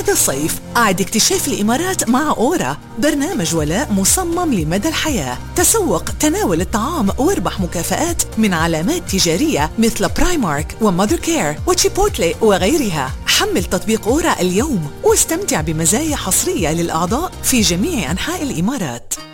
هذا الصيف أعد اكتشاف الإمارات مع أورا، برنامج ولاء مصمم لمدى الحياة. تسوق، تناول الطعام واربح مكافآت من علامات تجارية مثل برايمارك وماذر كير وتشيبوتلي وغيرها. حمل تطبيق أورا اليوم واستمتع بمزايا حصرية للأعضاء في جميع أنحاء الإمارات.